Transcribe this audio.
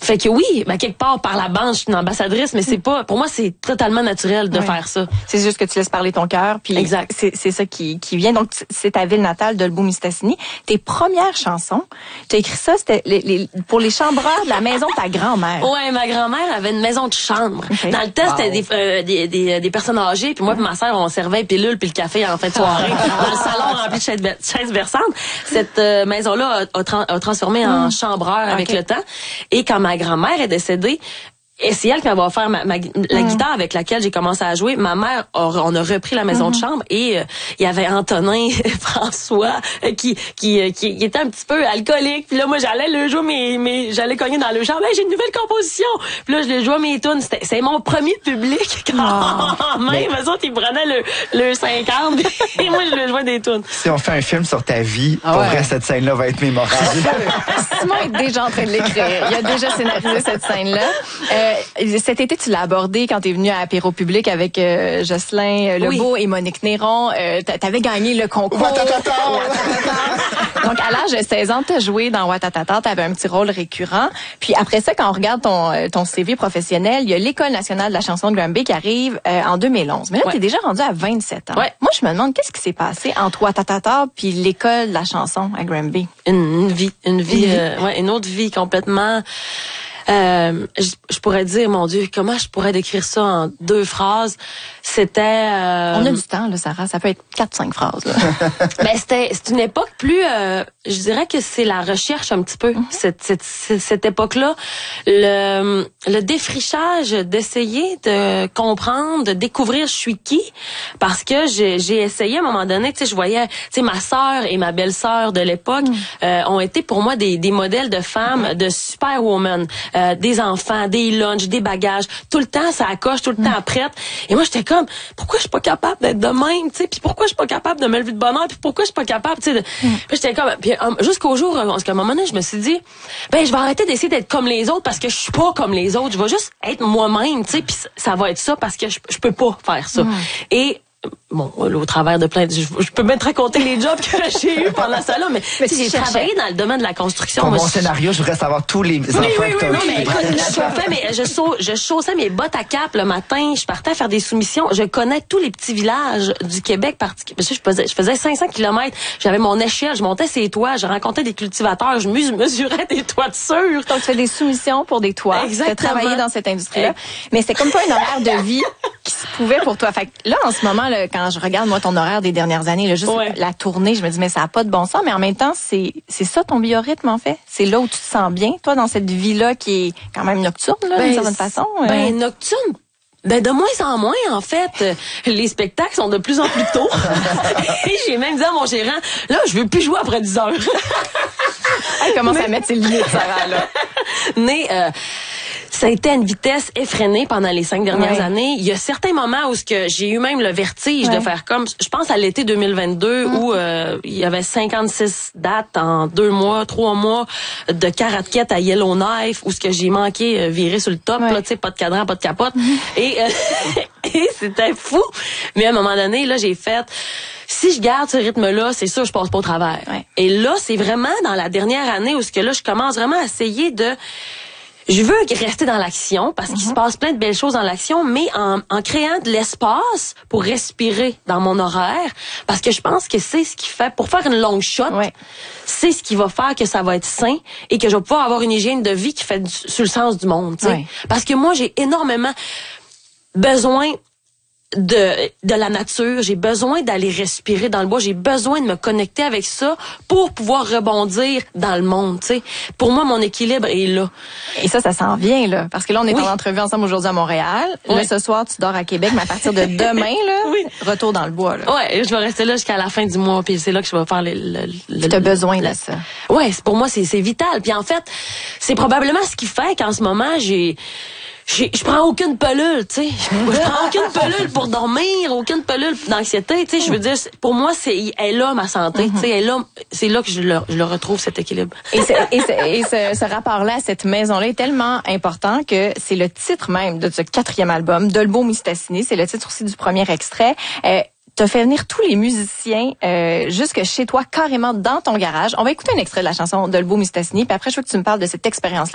Fait que oui, quelque part par la bande, je suis une ambassadrice, mais c'est pas, pour moi, c'est totalement naturel de faire ça. C'est juste que tu laisses parler ton cœur, puis exact. C'est ça qui vient. Donc c'est ta ville natale, Dolbeau-Mistassini. Tes premières chansons, tu as écrit ça, c'était pour les chambreurs de la maison de ta grand-mère. Ouais, ma grand-mère avait une maison de chambre. Okay. Dans le temps, c'était des personnes âgées, puis moi et ma sœur, on servait les pilules puis le café en fin de soirée dans le salon rempli de chaises berçantes. Cette maison-là a transformé en chambreur avec le temps. Et quand ma grand-mère est décédée, et c'est elle qui m'a offert la guitare avec laquelle j'ai commencé à jouer. Ma mère, on a repris la maison de chambre et il y avait Antonin François qui était un petit peu alcoolique. Puis là, moi, j'allais le jouer j'allais cogner dans le chambre. Hey, j'ai une nouvelle composition. Puis là, je lui jouais mes tunes. C'est mon premier public quand même. Eux autres, ils prenaient le 50 et moi, je lui jouais des tunes. Si on fait un film sur ta vie, pour vrai, cette scène-là va être mémorable. Simon est déjà en train de l'écrire. Il a déjà scénarisé cette scène-là. Cet été, tu l'as abordé quand tu es venu à Apéro Public avec Jocelyn Lebeau et Monique Néron. T'avais gagné le concours. Donc, à l'âge de 16 ans, t'as joué dans Ouattatata, t'avais un petit rôle récurrent. Puis après ça, quand on regarde ton CV professionnel, il y a l'École nationale de la chanson de Granby qui arrive en 2011. Mais là, t'es déjà rendu à 27 ans. Moi, je me demande, qu'est-ce qui s'est passé entre Ouattatata puis l'École de la chanson à Granby? Une autre vie complètement... je pourrais dire, mon Dieu, comment je pourrais décrire ça en 2 phrases? C'était... On a du temps, là, Sarah. Ça peut être 4-5 phrases, là. C'est une époque plus... je dirais que c'est la recherche un petit peu, cette époque-là. Le défrichage, d'essayer de comprendre, de découvrir je suis qui. Parce que j'ai essayé à un moment donné, tu sais, je voyais... Tu sais, ma sœur et ma belle-sœur de l'époque ont été pour moi des modèles de femmes, de superwoman. Des enfants, des lunchs, des bagages, tout le temps ça accroche, tout le temps prête. Et moi j'étais comme, pourquoi je suis pas capable d'être de même, tu sais, puis pourquoi je suis pas capable de me lever de bonne heure, puis pourquoi je suis pas capable, tu sais. Puis j'étais comme, puis jusqu'au jour, parce qu'à un moment donné je me suis dit, je vais arrêter d'essayer d'être comme les autres parce que je suis pas comme les autres, je vais juste être moi-même, tu sais, puis ça va être ça parce que je peux pas faire ça. Et bon, au travers de plein de... Je peux même te raconter les jobs que j'ai eu pendant ça là, mais j'ai travaillé dans le domaine de la construction. Pour mon scénario, je voudrais savoir tous les enfants que t'as eu. Non, mais écoute, je chaussais mes bottes à cap le matin, je partais à faire des soumissions. Je connais tous les petits villages du Québec. Je faisais 500 km. J'avais mon échelle, je montais ces toits, je rencontrais des cultivateurs, je mesurais des toitures. Donc, tu fais des soumissions pour des toits. Exactement. Tu as travaillé dans cette industrie-là. Mais c'est comme pas un horaire de vie qui se pouvait pour toi. Fait que là, en ce moment, là, quand je regarde, moi, ton horaire des dernières années, là, juste la tournée, je me dis, mais ça n'a pas de bon sens. Mais en même temps, c'est ça ton biorhythme, en fait. C'est là où tu te sens bien, toi, dans cette vie-là qui est quand même nocturne, là, d'une certaine façon. Nocturne. De moins en moins, en fait, les spectacles sont de plus en plus tôt. Et j'ai même dit à mon gérant, là, je veux plus jouer après 10 heures. Elle commence à mettre ses limites, Sarah, là. Mais, ça a été à une vitesse effrénée pendant les 5 dernières années. Il y a certains moments où j'ai eu même le vertige de faire comme, je pense à l'été 2022 où il y avait 56 dates en 2 mois, 3 mois de Karatket à Yellowknife où ce que j'ai manqué virer sur le top, là, tu sais, pas de cadran, pas de capote. Et c'était fou. Mais à un moment donné, là, j'ai fait... Si je garde ce rythme-là, c'est sûr, je passe pas au travers. Et là, c'est vraiment dans la dernière année où ce que là, je commence vraiment à essayer de... Je veux rester dans l'action parce qu'il se passe plein de belles choses dans l'action, mais en créant de l'espace pour respirer dans mon horaire, parce que je pense que c'est ce qui fait, pour faire une longue shot, c'est ce qui va faire que ça va être sain et que je vais pouvoir avoir une hygiène de vie qui fait sur le sens du monde. Parce que moi, j'ai énormément besoin de la nature, j'ai besoin d'aller respirer dans le bois, j'ai besoin de me connecter avec ça pour pouvoir rebondir dans le monde, tu sais. Pour moi, mon équilibre est là. Et ça s'en vient, là. Parce que là, on est en entrevue ensemble aujourd'hui à Montréal. Là, ce soir, tu dors à Québec, mais à partir de demain, là, retour dans le bois, là. Ouais, je vais rester là jusqu'à la fin du mois, puis c'est là que je vais faire t'as besoin de ça. Ouais, pour moi, c'est vital. Puis en fait, c'est probablement ce qui fait qu'en ce moment, je prends aucune pilule, tu sais. Je prends aucune pilule pour dormir, aucune pilule d'anxiété, tu sais. Je veux dire, pour moi, elle est là, ma santé, tu sais. C'est là que je le retrouve, cet équilibre. Et ce rapport-là, cette maison-là est tellement important que c'est le titre même de ce 4e album, Dolbeau-Mistassini. C'est le titre aussi du premier extrait. T'as fait venir tous les musiciens jusque chez toi, carrément dans ton garage. On va écouter un extrait de la chanson Dolbeau-Mistassini, puis après, je veux que tu me parles de cette expérience-là.